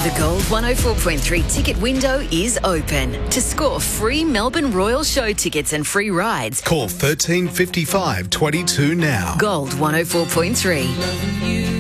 The Gold 104.3 ticket window is open. To score free Melbourne Royal Show tickets and free rides, Call 1355 22 now. Gold 104.3.